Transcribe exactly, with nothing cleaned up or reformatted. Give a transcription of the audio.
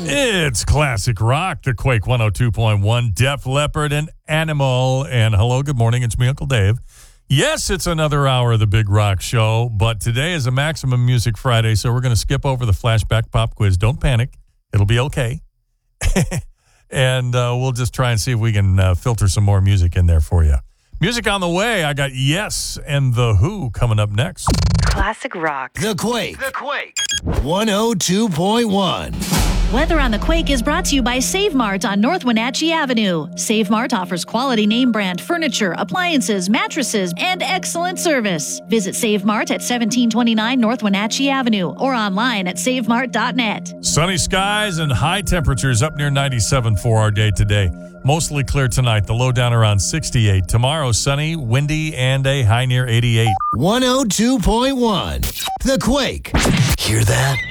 It's classic rock, the Quake one oh two point one, Def Leppard and Animal. And hello, good morning. It's me, Uncle Dave. Yes, it's another hour of the Big Rock Show, but today is a Maximum Music Friday, so we're going to skip over the flashback pop quiz. Don't panic. It'll be okay. and uh, we'll just try and see if we can uh, filter some more music in there for you. Music on the way. I got Yes and The Who coming up next. Classic rock. The Quake. The Quake. one oh two point one. Weather on the Quake is brought to you by Save Mart on North Wenatchee Avenue. Save Mart offers quality name brand furniture, appliances, mattresses, and excellent service. Visit Save Mart at seventeen twenty-nine North Wenatchee Avenue or online at save mart dot net. Sunny skies and high temperatures up near ninety-seven for our day today. Mostly clear tonight. The low down around sixty-eight. Tomorrow, sunny, windy, and a high near eighty-eight. one oh two point one. The Quake. Hear that?